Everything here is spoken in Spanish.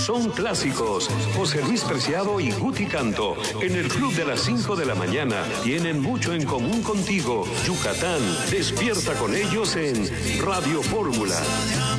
son clásicos. José Luis Preciado y Guti Canto, en el Club de las 5 de la mañana, tienen mucho en común contigo. Yucatán, despierta con ellos en Radio Fórmula.